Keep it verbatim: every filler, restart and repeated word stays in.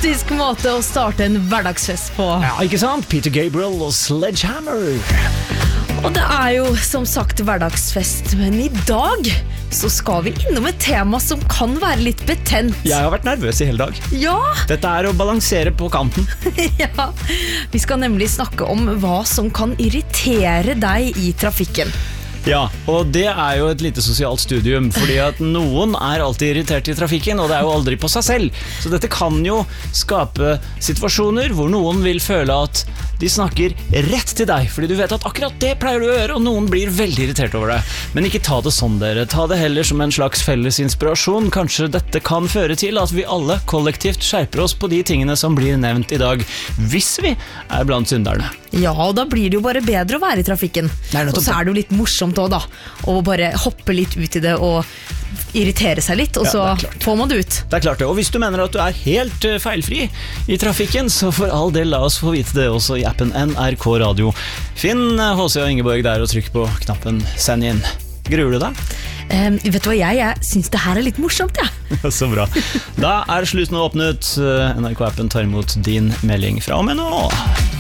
fantastisk måte å starte en hverdagsfest på. Ja, ikke sant? Peter Gabriel og Sledgehammer. Og det er jo som sagt hverdagsfest, men i dag så skal vi innom et tema som kan være litt betent. Jeg har vært nervøs i hele dag. Ja! Dette er å balansere på kanten. Ja, vi skal nemlig snakke om hva som kan irritere deg i trafikken. Ja, og det er jo et lite sosialt studium, fordi at noen er alltid irritert i trafikken, og det er jo aldri på seg selv. Så dette kan jo skape situasjoner hvor noen vil føle at de snakker rett til deg, fordi du vet at akkurat det pleier du å gjøre, og noen blir veldig irritert over det. Men ikke ta det sånn, dere. Ta det heller som en slags felles inspirasjon. Kanskje dette kan føre til at vi alle kollektivt skjerper oss på de tingene som blir nevnt i dag, hvis vi er blant synderne. Ja, og da blir det jo bare bedre å være i trafikken. Og så er det jo litt morsomt også da, å bare hoppe litt ut i det og irritere seg litt, og så ja, får man det ut. Det er klart det, og hvis du mener at du er helt feilfri i trafikken, så for all del la oss få vite det også i appen N R K Radio. Finn H C og Ingeborg der og trykk på knappen send inn. Gruer du deg? Um, vet du hva, jeg, jeg synes det her er litt morsomt, ja. Så bra. Da er slutten åpnet. N R K-appen tar imot din melding fra og med nå.